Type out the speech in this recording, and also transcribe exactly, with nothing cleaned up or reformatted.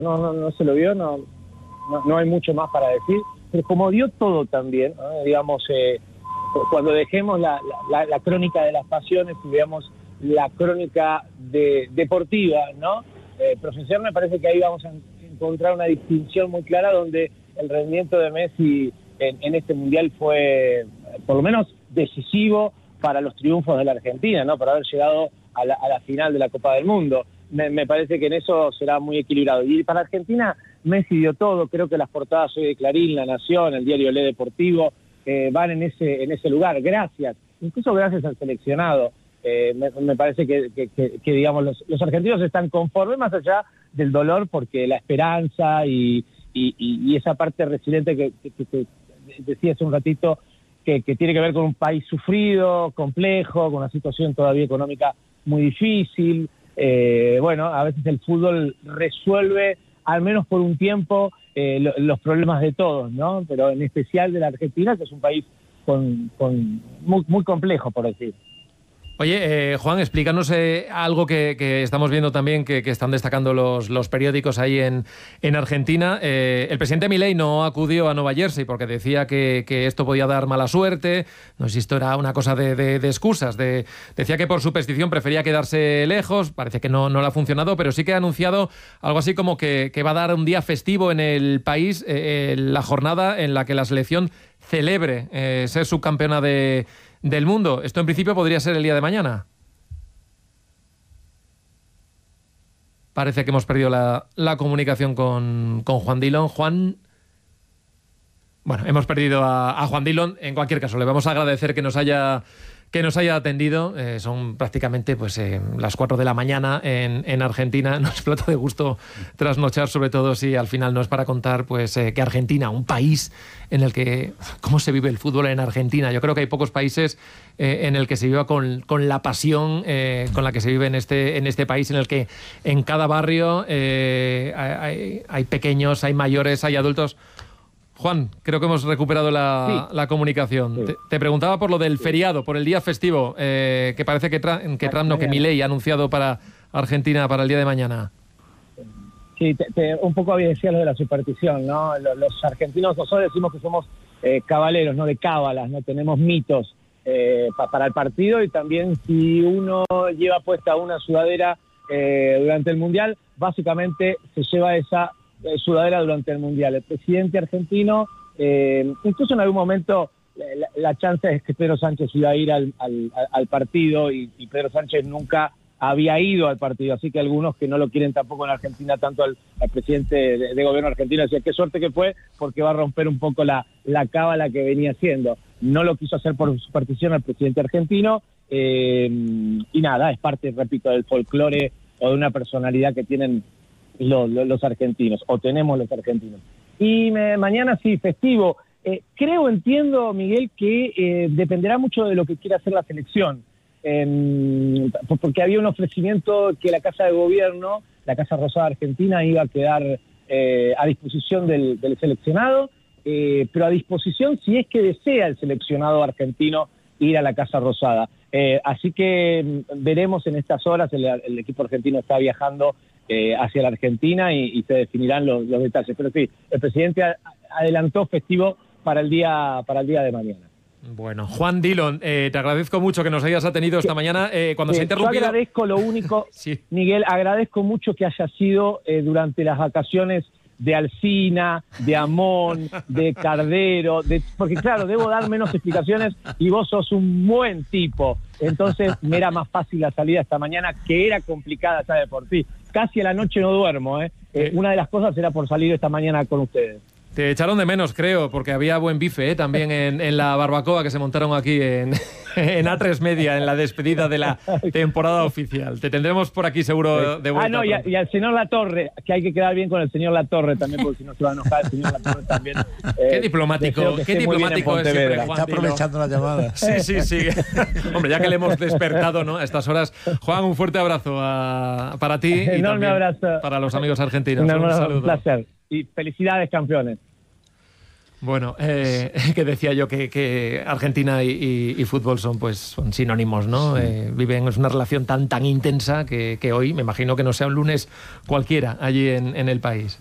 no, no, no se lo vio, no, no, no hay mucho más para decir, pero como dio todo también, ¿no? digamos, eh, cuando dejemos la, la, la crónica de las pasiones y veamos la crónica de, deportiva, ¿no? Eh, profesional, me parece que ahí vamos a encontrar una distinción muy clara donde el rendimiento de Messi en, en este Mundial fue, por lo menos, decisivo para los triunfos de la Argentina, ¿no? Para haber llegado a la, a la final de la Copa del Mundo. Me, me parece que en eso será muy equilibrado. Y para Argentina, Messi dio todo. Creo que las portadas hoy de Clarín, La Nación, el diario Le Deportivo, eh, van en ese, en ese lugar. Gracias, incluso gracias al seleccionado. Eh, me, me parece que, que, que, que digamos, los, los argentinos están conformes más allá del dolor, porque la esperanza y, y, y esa parte resiliente que, que, que, que decía hace un ratito, que, que tiene que ver con un país sufrido, complejo, con una situación todavía económica muy difícil. Eh, bueno, a veces el fútbol resuelve, al menos por un tiempo, eh, lo, los problemas de todos, ¿no? Pero en especial de la Argentina, que es un país con, con muy, muy complejo, por decir. Oye, eh, Juan, explícanos eh, algo que, que estamos viendo también que, que están destacando los, los periódicos ahí en, en Argentina. Eh, el presidente Milei no acudió a Nueva Jersey porque decía que, que esto podía dar mala suerte. No sé si esto era una cosa de, de, de excusas. De, decía que por superstición prefería quedarse lejos. Parece que no, no le ha funcionado, pero sí que ha anunciado algo así como que, que va a dar un día festivo en el país, eh, la jornada en la que la selección celebre eh, ser subcampeona de... del mundo. Esto en principio podría ser el día de mañana. Parece que hemos perdido la, la comunicación con, con Juan Dillon. Juan... Bueno, hemos perdido a, a Juan Dillon. En cualquier caso, le vamos a agradecer que nos haya... que nos haya atendido. Eh, son prácticamente pues eh, las cuatro de la mañana en, en Argentina. Nos flota de gusto trasnochar, sobre todo si al final no es para contar pues eh, que Argentina, un país en el que... ¿Cómo se vive el fútbol en Argentina? Yo creo que hay pocos países eh, en el que se viva con, con la pasión eh, con la que se vive en este, en este país, en el que en cada barrio eh, hay, hay pequeños, hay mayores, hay adultos... Juan, creo que hemos recuperado la, sí. la comunicación. Sí. Te, te preguntaba por lo del feriado, por el día festivo, eh, que parece que, tra- que Trump, no, que Milei ha anunciado para Argentina para el día de mañana. Sí, te, te, un poco había decía lo de la superstición, ¿no? Los, los argentinos nosotros decimos que somos eh, cabaleros, no de cábalas, no tenemos mitos eh, pa, para el partido, y también si uno lleva puesta una sudadera eh, durante el Mundial, básicamente se lleva esa sudadera durante el Mundial. El presidente argentino, eh, incluso en algún momento la, la chance es que Pedro Sánchez iba a ir al, al, al partido y, y Pedro Sánchez nunca había ido al partido, así que algunos que no lo quieren tampoco en Argentina, tanto al, al presidente de, de gobierno argentino, decía qué suerte que fue, porque va a romper un poco la, la cábala que venía haciendo. No lo quiso hacer por superstición al presidente argentino, eh, y nada, es parte, repito, del folclore o de una personalidad que tienen Los, los argentinos, o tenemos los argentinos. Y me, mañana sí, festivo. Eh, creo, entiendo, Miguel, que eh, dependerá mucho de lo que quiera hacer la selección, eh, porque había un ofrecimiento que la Casa de Gobierno, la Casa Rosada Argentina, iba a quedar eh, a disposición del, del seleccionado, eh, pero a disposición si es que desea el seleccionado argentino ir a la Casa Rosada. Eh, así que veremos en estas horas, el, el equipo argentino está viajando Eh, hacia la Argentina y, y se definirán los, los detalles. Pero sí, el presidente a, adelantó festivo para el día para el día de mañana. Bueno, Juan Dillon, eh, te agradezco mucho que nos hayas atendido esta mañana. Eh, cuando sí, se ha interrumpido... Yo agradezco lo único, sí. Miguel, agradezco mucho que haya sido eh, durante las vacaciones de Alsina, de Amón, de Cardero, de, porque claro, debo dar menos explicaciones y vos sos un buen tipo. Entonces me era más fácil la salida esta mañana, que era complicada ya de por sí. Casi a la noche no duermo, ¿eh? Eh, una de las cosas era por salir esta mañana con ustedes. Te echaron de menos, creo, porque había buen bife, ¿eh? También en, en la barbacoa que se montaron aquí en, en A tres Media, en la despedida de la temporada oficial. Te tendremos por aquí seguro de vuelta. Ah, no, y, a, y al señor Latorre, que hay que quedar bien con el señor Latorre también, porque si no se va a enojar el señor Latorre también. Eh, qué diplomático, qué diplomático es siempre, Juan. Está aprovechando la llamada. Sí, sí, sí. Hombre, ya que le hemos despertado, ¿no?, a estas horas. Juan, un fuerte abrazo a, para ti y enorme abrazo para los amigos argentinos. Un, un saludo. Un placer. Y felicidades, campeones. Bueno, eh, que decía yo que, que Argentina y, y, y fútbol son pues son sinónimos, ¿no? Sí. Eh, viven, es una relación tan tan intensa que, que hoy me imagino que no sea un lunes cualquiera allí en, en el país.